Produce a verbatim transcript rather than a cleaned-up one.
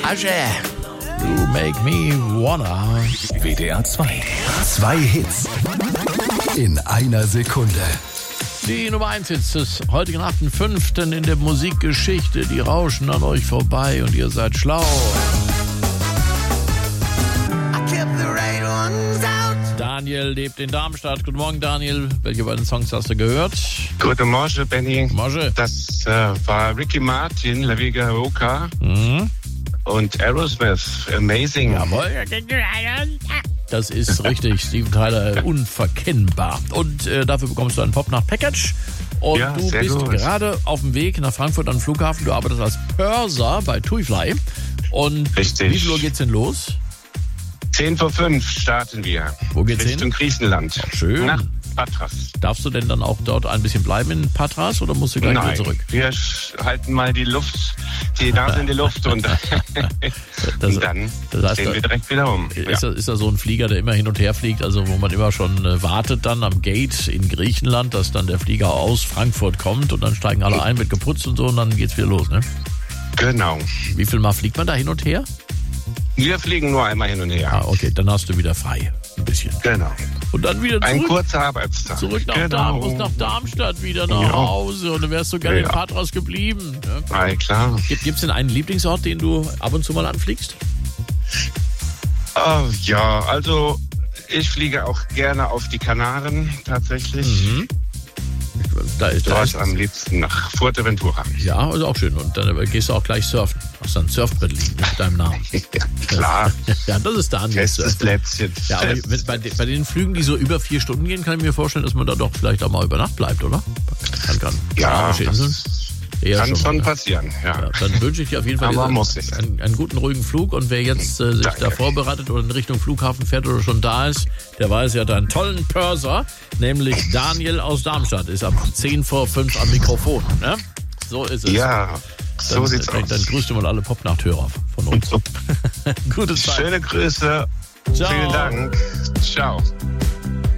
Asche, you make me wanna. W D R zwei. Zwei Hits in einer Sekunde. Die Nummer eins Hits des heutigen achten fünften in der Musikgeschichte. Die rauschen an euch vorbei und ihr seid schlau. Daniel lebt in Darmstadt. Guten Morgen, Daniel. Welche beiden Songs hast du gehört? Guten Morgen, Benny. Morgen. Das äh, war Ricky Martin, La Viga Roca Mhm. und Aerosmith, Amazing. Jawohl. Das ist richtig, Steven Tyler, unverkennbar. Und äh, dafür bekommst du ein Pop-Nacht-Package. Und Ja, du sehr bist gut. gerade auf dem Weg nach Frankfurt an den Flughafen. Du arbeitest als Purser bei TuiFly. Und Richtig. wie viel Uhr geht's denn los? Zehn vor fünf starten wir. Wo geht's Richtung hin? Griechenland. Schön. Nach Patras. Darfst du denn dann auch dort ein bisschen bleiben in Patras oder musst du gleich Nein, wieder zurück? wir sch- halten mal die Luft, die Nase in die Luft und, Das- und dann das heißt, drehen wir direkt wieder um. Ist, da, ist da so ein Flieger, der immer hin und her fliegt, also wo man immer schon äh, wartet dann am Gate in Griechenland, dass dann der Flieger aus Frankfurt kommt und dann steigen alle ein, wird geputzt und so und dann geht's wieder los, ne? Genau. Wie viel Mal fliegt man da hin und her? Wir fliegen nur einmal hin und her. Ah, okay, dann hast du wieder frei. Ein bisschen. Genau. Und dann wieder Ein zurück, kurzer Arbeitstag. zurück nach, genau. Darm, musst nach Darmstadt wieder nach Ja. Hause und dann wärst du gerne in Ja. Patras geblieben. Ne? Na klar. Gibt, gibt's denn einen Lieblingsort, den du ab und zu mal anfliegst? Oh, ja, also ich fliege auch gerne auf die Kanaren tatsächlich. Mhm. Da ist, da Dort ist, am liebsten nach Fuerteventura. ja, ist auch schön. Und dann gehst du auch gleich surfen. Hast dann ein Surfbrett liegen mit deinem Namen. Ja, klar. Ja, das ist Daniel. Festes Surfen. Plätzchen. Ja, aber Fest. bei, bei den Flügen, die so über vier Stunden gehen, kann ich mir vorstellen, dass man da doch vielleicht auch mal über Nacht bleibt, oder? Kann, kann. Ja, Arabische Inseln. das Eher kann schon ne? passieren. Ja. Ja, dann wünsche ich dir auf jeden Fall Aber diese- muss nicht. einen, einen guten, ruhigen Flug. Und wer jetzt äh, sich Danke. da vorbereitet oder in Richtung Flughafen fährt oder schon da ist, der weiß ja, da einen tollen Purser, nämlich Daniel aus Darmstadt, ist ab zehn vor fünf am Mikrofon. Ne? So ist es. Ja, so dann, sieht's dann, aus. Dann grüßt du mal alle Pop-Nachthörer von uns. Gute Zeit. Schöne Grüße. Ciao. Vielen Dank. Ciao.